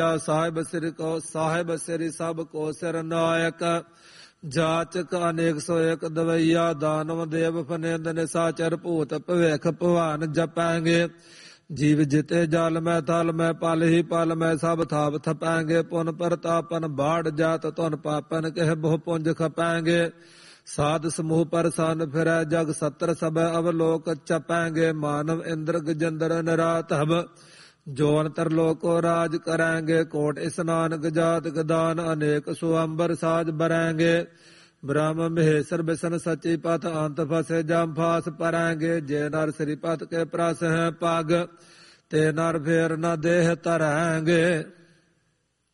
ਸਾਹਿਬ ਸਿਰ ਕੋ ਸਾਹਿਬ ਸਿਰ ਸਭ ਕੋ ਸਿਰ ਨਾਇਕ। ਜਾਚਕ ਅਨੇਕ ਸੋ ਏਕ ਦਵਈਆ ਦਾਨਵ ਦੇਵ ਫਨਿੰਦ ਨਿਸਾਚਰ ਭੂਤ ਭਵਿਖ ਭਵਾਨ ਜਪਾਂਗੇ। ਜੀਵ ਜਿਤੇ ਜਲ ਮੈਂ ਥਲ ਮੈਂ ਪਲ ਹੀ ਪਲ ਮੈਂ ਸਭ ਥਾਪ ਥਪਾਂਗੇ। ਪੁਨ ਪ੍ਰਤਾਪਨ ਬਾੜ ਜਾਤ ਧੁਨ ਪਾਪਨ ਕਹਿ ਬਹੁ ਪੁੰਜ ਖਪਾਂਗੇ। ਸਾਧ ਸਮੂਹ ਪਰਸਨ ਫਿਰੈ ਜਗ ਸਤਰ ਸਭੈ ਅਵਲੋਕ ਚਪਾਂਗੇ। ਮਾਨਵ ਇੰਦਰ ਗਜੰਦਰ ਨਿਰਾਤਵ ਜੋਨ ਤਰਲੋਕੋ ਰਾਜ ਕਰਾਂਗੇ। ਕੋਟ ਇਸਨਾਨ ਗਜਾਤ ਗਦਾਨ ਅਨੇਕ ਸੁਅੰਬਰ ਸਾਜ ਬਰਾਂਗੇ। ਬ੍ਰਹਮ ਮਹੇਸ਼ਰ ਬਿਸ਼ਨ ਸਚੀ ਪਥ ਅੰਤ ਫਸੇ ਜਮ ਫਾਸ ਪਰਾਂਗੇ। ਜੇ ਨਰ ਸ੍ਰੀ ਪਤ ਕੇ ਪ੍ਰਸ ਹੈ ਪਗ ਤੇ ਨਰ ਫੇਰ ਨ ਦੇਹ ਤਰਾਂਗੇ।